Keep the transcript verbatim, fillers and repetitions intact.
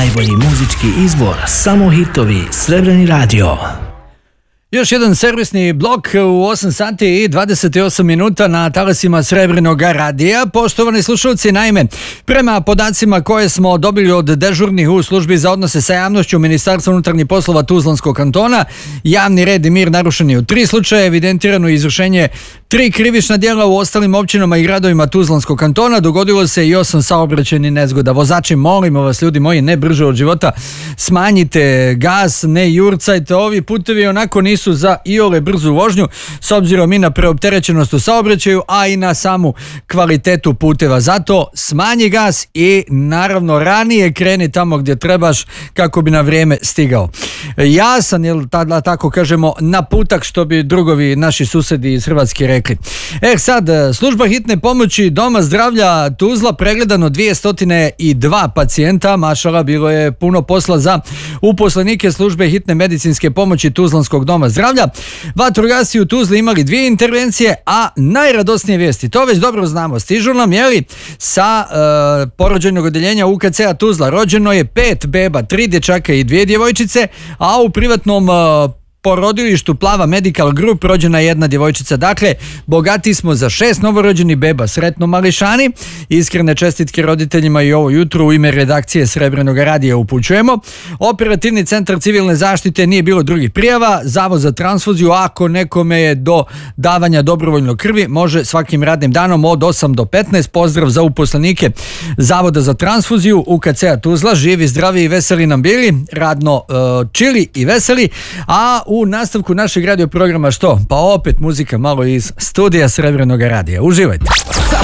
Najbolji muzički izbor, samo hitovi, Srebreni radio. Još jedan servisni blok u osam sati i dvadeset osam minuta na talasima Srebrenog radija. Poštovani slušalci, naime, prema podacima koje smo dobili od dežurnih u službi za odnose sa javnošću Ministarstva unutarnjih poslova Tuzlanskog kantona, javni red i mir narušen je u tri slučaja, evidentirano izvršenje tri krivična djela u ostalim općinama i gradovima Tuzlanskog kantona, dogodilo se i osam saobraćajnih nezgoda. Vozači, molimo vas, ljudi moji, ne brže od života, smanjite gas, ne jurcajte, ovi putevi onako nisu za iole brzu vožnju s obzirom i na preopterećenost u saobraćaju, a i na samu kvalitetu puteva. Zato smanji gas i naravno ranije kreni tamo gdje trebaš kako bi na vrijeme stigao. Jasan, jel tada tako kažemo, naputak, što bi drugovi naši susedi iz Hrvatske rekli. E sad, služba hitne pomoći Doma zdravlja Tuzla, pregledano dvjesto dva pacijenta, mašala, bilo je puno posla za uposlenike službe hitne medicinske pomoći Tuzlanskog doma zdravlja. Vatrogasci u Tuzli imali dvije intervencije, a najradosnije vijesti, to već dobro znamo, stižu nam, jeli, sa e, porođajnog odjeljenja U K C-a Tuzla. Rođeno je pet beba, tri dječaka i dvije djevojčice, a u privatnom e, porodilištu Plava Medical Group rođena je jedna djevojčica. Dakle, bogati smo za šest novorođenih beba. Sretno, mališani. Iskrene čestitke roditeljima i ovo jutro u ime redakcije Srebrenog radija upućujemo. Operativni centar civilne zaštite, nije bilo drugih prijava. Zavod za transfuziju, ako nekome je do davanja dobrovoljno krvi, može svakim radnim danom od osam do petnaest. Pozdrav za uposlenike Zavoda za transfuziju U K C-a Tuzla. Živi, zdravi i veseli nam bili. Radno uh, čili i veseli. A u U nastavku našeg radio programa što? Pa opet muzika malo iz studija Srebrenog radija. Uživajte.